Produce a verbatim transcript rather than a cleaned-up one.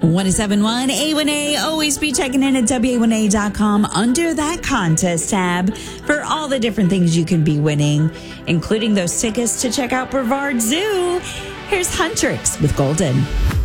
ten seventy-one A one A. Always be checking in at W A one A dot com under that contest tab for all the different things you can be winning, including those tickets to check out Brevard Zoo. Here's Huntrix with Golden.